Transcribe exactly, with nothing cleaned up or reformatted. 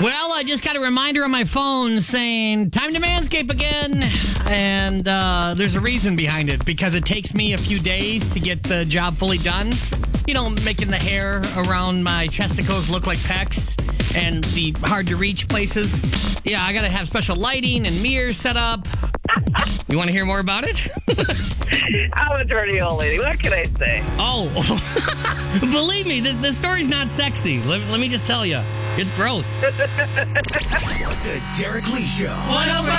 Well, I just got a reminder on my phone saying, time to manscape again. And uh, there's a reason behind it, because it takes me a few days to get the job fully done. You know, making the hair around my chesticles look like pecs and the hard-to-reach places. Yeah, I got to have special lighting and mirrors set up. You want to hear more about it? I'm a dirty old lady. What can I say? Oh, believe me, the, the story's not sexy. Let, let me just tell you. It's gross. The Derek Lee Show. one oh five